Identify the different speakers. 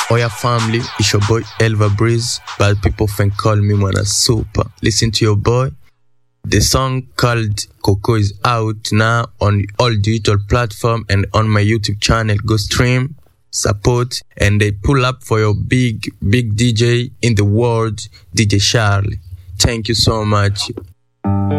Speaker 1: Oh yeah, family, it's your boy Elva Breeze, but people can call me Mwana Super. Listen to your boy. The song called Coco is out now on all digital platforms and on my YouTube channel. Go stream, support, and they pull up for your big DJ in the world, DJ Charlie. Thank you so much.